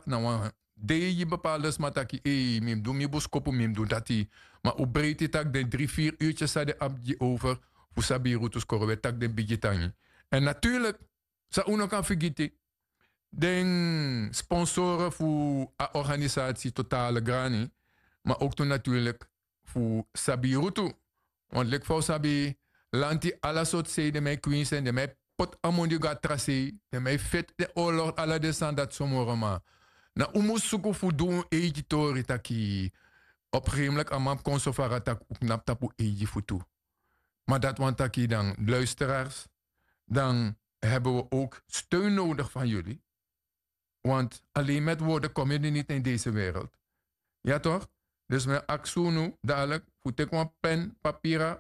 nou de bepaalde smataki mim doe mi boskopu mim doe dat maar u breed het tak de 3-4 uurtjes sa de abdi over voor sabi routes korwe tak de bigitangi. En natuurlijk sa uno kan vergeten den sponsoren voor a organisatie Totale Grani, maar ook toen natuurlijk voor sabi route. Want lek voor sabi lanti alla soort zeden mij Queens en de mij pot amondi gaat tracé, de mij vet de oorlog alla de san dat somorama. Na umus suku fu doen editori taki. Op een gegeven moment amap konsofara tak uknap tapu egi futu. Maar dat want taki dan luisteraars, dan hebben we ook steun nodig van jullie. Want alleen met woorden kom je niet in deze wereld. Ja toch? Dus met aksunu dadelijk, voor tekwa pen, papiera,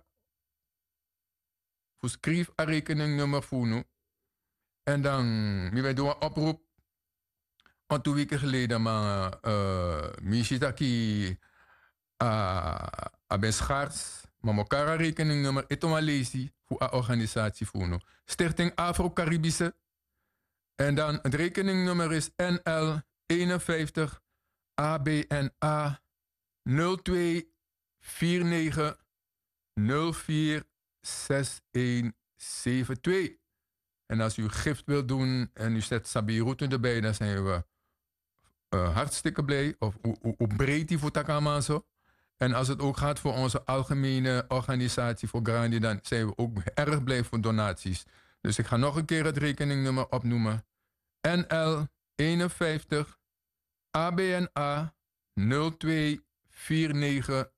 voor schrijf een rekeningnummer voor. En dan, wie wij doen een oproep. Want 2 weken geleden, maar Mishitaki ben schaars, maar elkaar rekeningnummer, etoma lezi voor een organisatie voor. Stichting Afro-Caribische. En dan het rekeningnummer is NL 51 ABNA 0249 046172. En als u gift wilt doen en u zet Sabirouten erbij, dan zijn we hartstikke blij. Of hoe breed die voor Takamazo. En als het ook gaat voor onze algemene organisatie voor Grandi, dan zijn we ook erg blij voor donaties. Dus ik ga nog een keer het rekeningnummer opnoemen. NL 51 ABNA 0249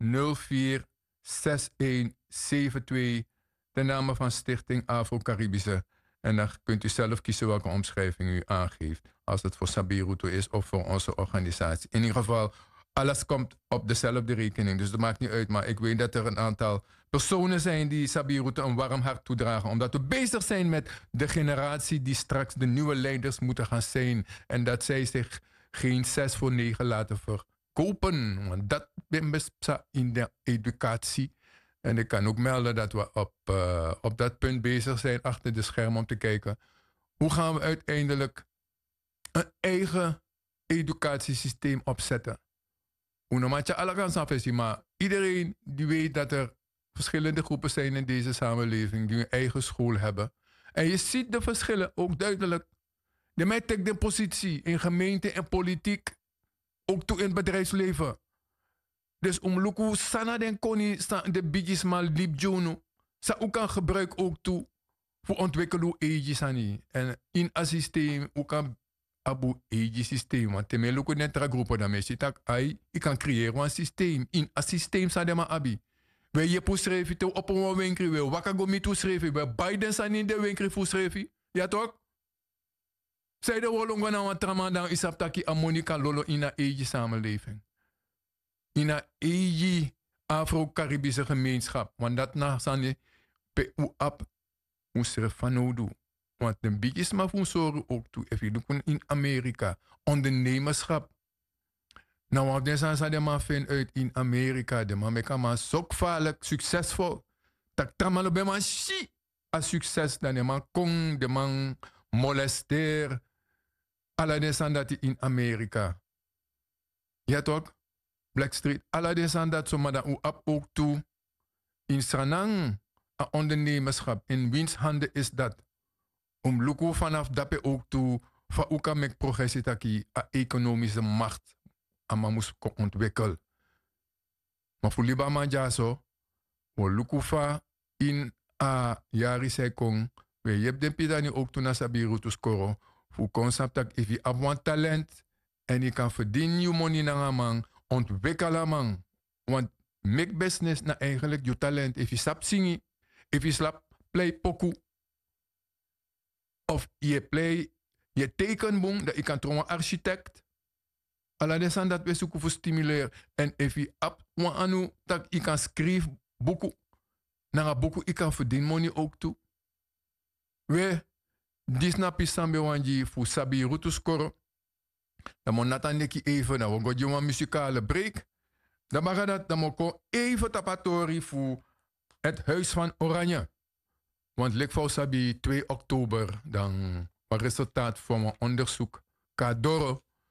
046172. De naam van Stichting Afro-Caribische. En dan kunt u zelf kiezen welke omschrijving u aangeeft. Als het voor Sabiruto is of voor onze organisatie. In ieder geval, alles komt op dezelfde rekening. Dus dat maakt niet uit. Maar ik weet dat er een aantal personen zijn die Sabiruto een warm hart toedragen. Omdat we bezig zijn met de generatie die straks de nieuwe leiders moeten gaan zijn. En dat zij zich geen 6 voor 9 laten verkopen. Want dat ben best in de educatie. En ik kan ook melden dat we op dat punt bezig zijn achter de scherm om te kijken. Hoe gaan we uiteindelijk een eigen educatiesysteem opzetten? Maar iedereen die weet dat er verschillende groepen zijn in deze samenleving die hun eigen school hebben. En je ziet de verschillen ook duidelijk. De mij trekt de positie in gemeente en politiek. Ook toe in het bedrijfsleven. Dus luku sana den koni de bigis mal lip jono. Sa ook kan gebruik ook toe voor ontwikkelen age en in een systeem ook kan abu age systeem. Want te luku net tra groepen dan mensen tak ai ik kan creëren een systeem in een systeem sa de ma abi. We je pusrevi te op een winkel we wakago mi tu schrevi we Biden san in de winkel fu schrevi. Ja toch? Zij de wolong van een tramadan is op taki amonika lolo in een age samenleving. In een eigen Afro-Caribische gemeenschap. Want dat na sani pe u ap moest van nodu. Want de biggest maar voor zorgen ook toe. Even in Amerika. Ondernemerschap. Nou, wat deze zijn de man vindt uit in Amerika. De man kan maar zo gevaarlijk succesvol. Dat tramalo be man shi. A succes dan de man kong, de man molesteer. Alla de zijn dat in Amerika. Ja toch? Blackstreet, alla de dat zo maar u op ook toe in Sanang, een ondernemerschap. In wiens handen is dat? Om luku vanaf dat ook toe, van hoe kan ik progressie taki, a economische macht, ama moest ontwikkelen. Maar voor liba manja zo, we luku van in a jari sekong, we je hebt de pidani ook toe na sabiru to scoren, voor concept dat if je hebt talent en je kan verdienen je money na man. Ontwikkelen man. Want make business na eigenlijk je talent. If je slap zingen, if je slap play poku. Of je play, je tekenboom, dat je kan trouwen architect. Aladesan dat we zoeken voor stimuleren. En if je op een anu, dat je kan schrijven boeken. Na een boeken, je kan verdienen money ook toe. We, disna pisambe wanji voor sabi rutu scoren. Dan moet Nathan even, dan moet je een muzikale break. Dan mag dat, dan moet ik even tapatori voor het Huis van Oranje. Want Lekvau Sabi 2 oktober, dan het resultaat van mijn onderzoek. Kadoro,